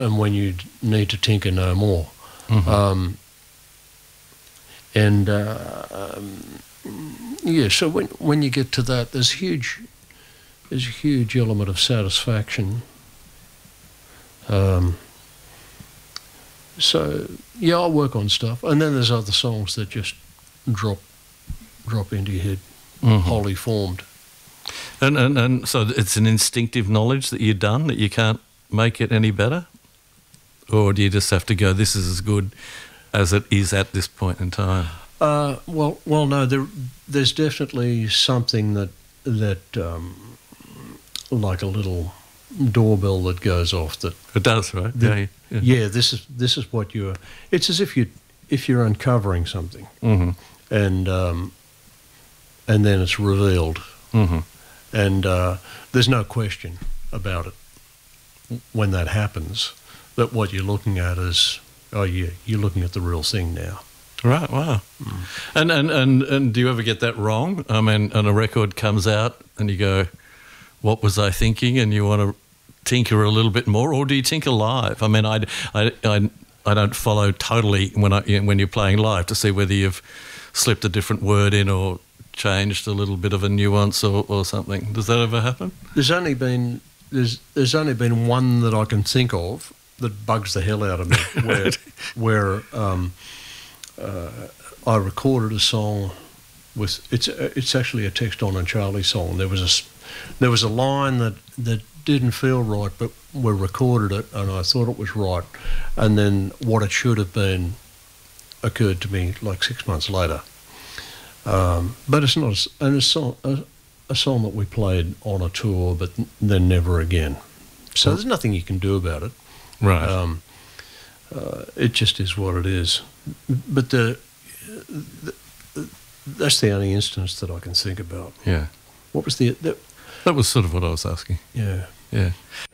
and when you need to tinker no more. Mm-hmm. So when you get to that, there's a huge element of satisfaction. So yeah, I work on stuff, and then there's other songs that just drop into your head, wholly formed. And so it's an instinctive knowledge that you've done, that you can't make it any better? Or do you just have to go, this is as good as it is at this point in time? Well, no. There's definitely something that like a little doorbell that goes off. That it does, right? Yeah. This is what you're. It's as if you're uncovering something, and then it's revealed, and there's no question about it when that happens. That what you're looking at is, oh yeah, you're looking at the real thing now. Right, wow. And do you ever get that wrong? I mean, and a record comes out and you go, what was I thinking? And you want to tinker a little bit more, or do you tinker live? I mean, I don't follow totally when you're playing live to see whether you've slipped a different word in or changed a little bit of a nuance or something. Does that ever happen? There's only been one that I can think of that bugs the hell out of me, where I recorded a song with it's actually a Tex Don and Charlie song. There was a line that didn't feel right, but we recorded it and I thought it was right, and then what it should have been occurred to me like 6 months later. But it's not a song that we played on a tour, but then never again. So there's nothing you can do about it. Right. It just is what it is. But that's the only instance that I can think about. Yeah. What was that was sort of what I was asking. Yeah. Yeah.